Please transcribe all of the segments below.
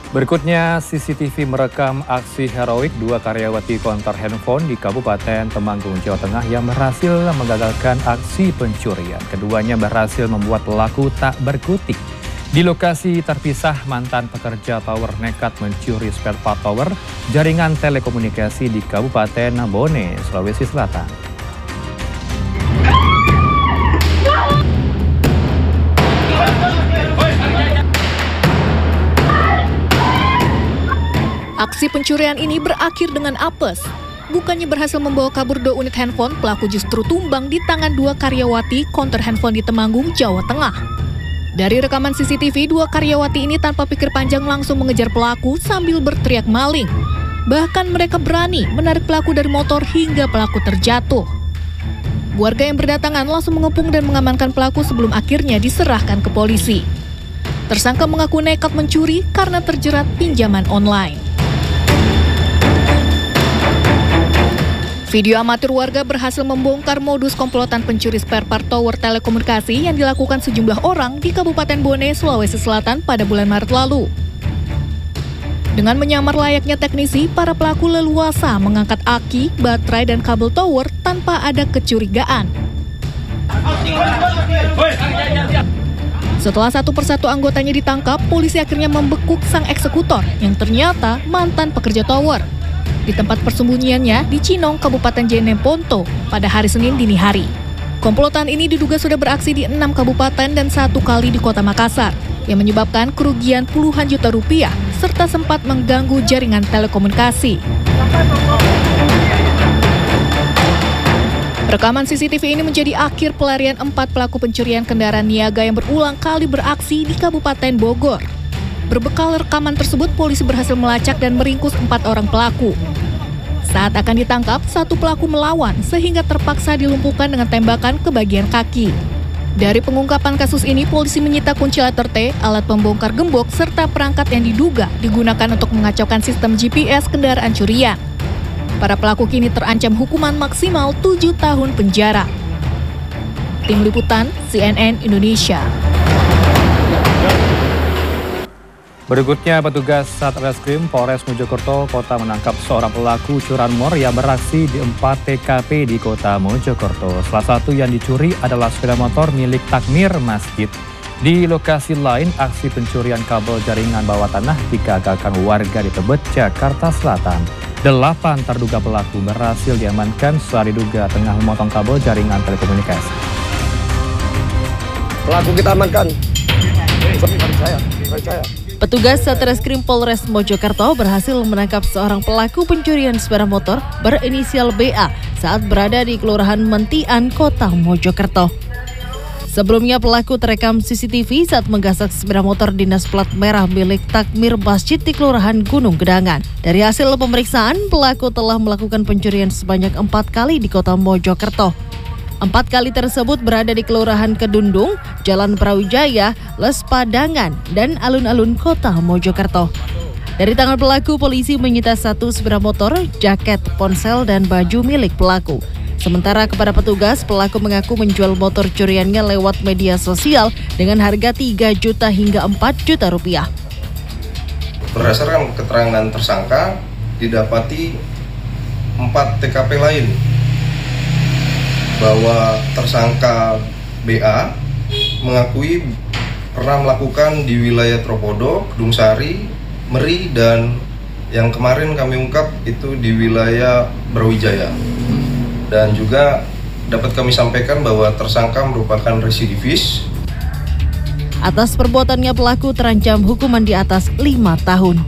Berikutnya, CCTV merekam aksi heroik dua karyawati konter handphone di Kabupaten Temanggung, Jawa Tengah yang berhasil menggagalkan aksi pencurian. Keduanya berhasil membuat pelaku tak berkutik. Di lokasi terpisah, mantan pekerja tower nekat mencuri spare part tower jaringan telekomunikasi di Kabupaten Bone, Sulawesi Selatan. Aksi pencurian ini berakhir dengan apes. Bukannya berhasil membawa kabur 2 unit handphone, pelaku justru tumbang di tangan 2 karyawati konter handphone di Temanggung, Jawa Tengah. Dari rekaman CCTV, 2 karyawati ini tanpa pikir panjang langsung mengejar pelaku sambil berteriak maling. Bahkan mereka berani menarik pelaku dari motor hingga pelaku terjatuh. Warga yang berdatangan langsung mengepung dan mengamankan pelaku sebelum akhirnya diserahkan ke polisi. Tersangka mengaku nekat mencuri karena terjerat pinjaman online. Video amatir warga berhasil membongkar modus komplotan pencuri spare part tower telekomunikasi yang dilakukan sejumlah orang di Kabupaten Bone, Sulawesi Selatan pada bulan Maret lalu. Dengan menyamar layaknya teknisi, para pelaku leluasa mengangkat aki, baterai, dan kabel tower tanpa ada kecurigaan. Setelah satu persatu anggotanya ditangkap, polisi akhirnya membekuk sang eksekutor yang ternyata mantan pekerja tower. Di tempat persembunyiannya di Cinong, Kabupaten Jeneponto pada hari Senin dini hari. Komplotan ini diduga sudah beraksi di 6 kabupaten dan 1 kali di Kota Makassar, yang menyebabkan kerugian puluhan juta rupiah serta sempat mengganggu jaringan telekomunikasi. Rekaman CCTV ini menjadi akhir pelarian 4 pelaku pencurian kendaraan niaga yang berulang kali beraksi di Kabupaten Bogor. Berbekal rekaman tersebut, polisi berhasil melacak dan meringkus 4 orang pelaku. Saat akan ditangkap, 1 pelaku melawan sehingga terpaksa dilumpuhkan dengan tembakan ke bagian kaki. Dari pengungkapan kasus ini, polisi menyita kunci letter T, alat pembongkar gembok, serta perangkat yang diduga digunakan untuk mengacaukan sistem GPS kendaraan curian. Para pelaku kini terancam hukuman maksimal 7 tahun penjara. Tim Liputan CNN Indonesia. Berikutnya, petugas Satreskrim Polres Mojokerto Kota menangkap seorang pelaku curanmor yang beraksi di 4 TKP di Kota Mojokerto. Salah satu yang dicuri adalah sepeda motor milik takmir masjid. Di lokasi lain, aksi pencurian kabel jaringan bawah tanah digagalkan warga di Tebet, Jakarta Selatan. 8 terduga pelaku berhasil diamankan saat diduga tengah memotong kabel jaringan telekomunikasi. Pelaku kita amankan. Saya. Petugas Satreskrim Polres Mojokerto berhasil menangkap seorang pelaku pencurian sepeda motor berinisial BA saat berada di Kelurahan Mentian, Kota Mojokerto. Sebelumnya pelaku terekam CCTV saat menggasak sepeda motor dinas plat merah milik takmir masjid di Kelurahan Gunung Gedangan. Dari hasil pemeriksaan, pelaku telah melakukan pencurian sebanyak 4 kali di Kota Mojokerto. 4 kali tersebut berada di Kelurahan Kedundung, Jalan Brawijaya, Les Padangan, dan alun-alun Kota Mojokerto. Dari tangan pelaku, polisi menyita 1 sepeda motor, jaket, ponsel, dan baju milik pelaku. Sementara kepada petugas, pelaku mengaku menjual motor curiannya lewat media sosial dengan harga 3 juta hingga 4 juta rupiah. Berdasarkan keterangan tersangka, didapati 4 TKP lain bahwa tersangka BA mengakui pernah melakukan di wilayah Tropodo, Kedung Sari, Meri, dan yang kemarin kami ungkap itu di wilayah Brawijaya. Dan juga dapat kami sampaikan bahwa tersangka merupakan residivis. Atas perbuatannya pelaku terancam hukuman di atas 5 tahun.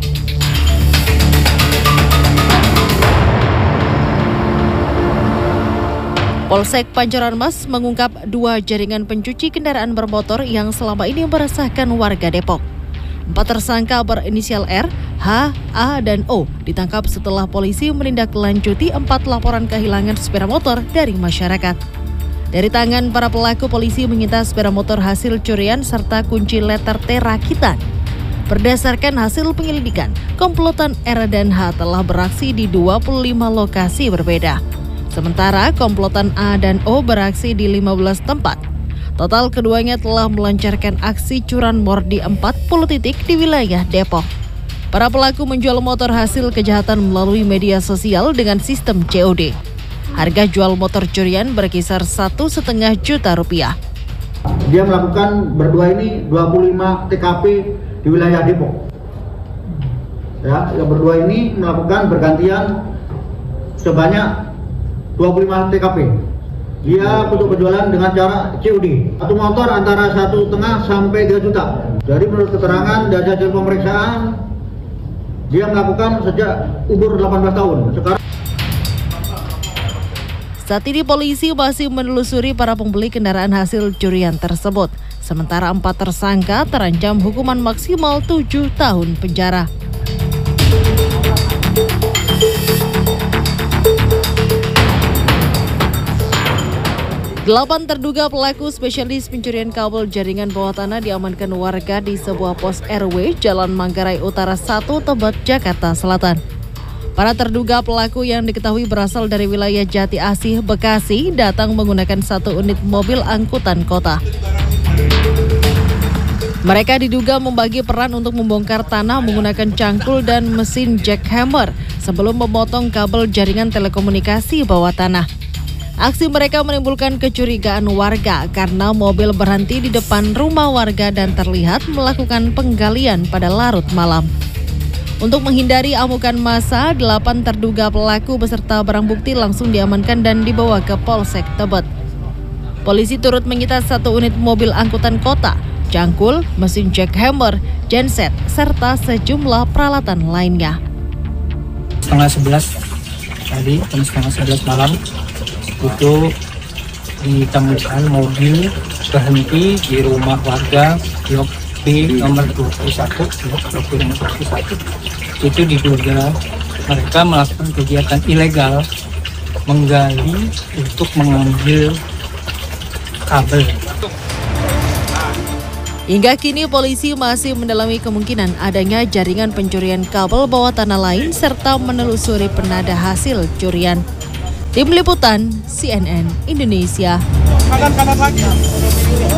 Polsek Pancoran Mas mengungkap 2 jaringan pencuci kendaraan bermotor yang selama ini meresahkan warga Depok. 4 tersangka berinisial R, H, A, dan O ditangkap setelah polisi menindaklanjuti 4 laporan kehilangan sepeda motor dari masyarakat. Dari tangan para pelaku, polisi menyita sepeda motor hasil curian serta kunci letter T rakitan. Berdasarkan hasil penyelidikan, komplotan R dan H telah beraksi di 25 lokasi berbeda. Sementara komplotan A dan O beraksi di 15 tempat. Total keduanya telah melancarkan aksi curanmor di 40 titik di wilayah Depok. Para pelaku menjual motor hasil kejahatan melalui media sosial dengan sistem COD. Harga jual motor curian berkisar 1,5 juta rupiah. Dia melakukan berdua ini 25 TKP di wilayah Depok. Ya, yang berdua ini melakukan bergantian sebanyak 25 TKP. Dia untuk berjualan dengan cara COD. Satu motor antara 1,5 sampai 3 juta. Jadi menurut keterangan dari hasil pemeriksaan, dia melakukan sejak umur 18 tahun. Saat ini polisi masih menelusuri para pembeli kendaraan hasil curian tersebut. Sementara 4 tersangka terancam hukuman maksimal 7 tahun penjara. Delapan terduga pelaku spesialis pencurian kabel jaringan bawah tanah diamankan warga di sebuah pos RW Jalan Manggarai Utara 1, Tebet, Jakarta Selatan. Para terduga pelaku yang diketahui berasal dari wilayah Jati Asih, Bekasi, datang menggunakan 1 unit mobil angkutan kota. Mereka diduga membagi peran untuk membongkar tanah menggunakan cangkul dan mesin jackhammer sebelum memotong kabel jaringan telekomunikasi bawah tanah. Aksi mereka menimbulkan kecurigaan warga karena mobil berhenti di depan rumah warga dan terlihat melakukan penggalian pada larut malam. Untuk menghindari amukan massa, 8 terduga pelaku beserta barang bukti langsung diamankan dan dibawa ke Polsek Tebet. Polisi turut menyita 1 unit mobil angkutan kota, cangkul, mesin jackhammer, genset, serta sejumlah peralatan lainnya. Setengah 11 tadi, setengah 11 malam, itu ditemukan mobil berhenti di rumah warga blok B nomor 21, blok B nomor 21. Itu diduga mereka melakukan kegiatan ilegal menggali untuk mengambil kabel. Hingga kini polisi masih mendalami kemungkinan adanya jaringan pencurian kabel bawah tanah lain serta menelusuri penada hasil curian. Tim Liputan CNN Indonesia.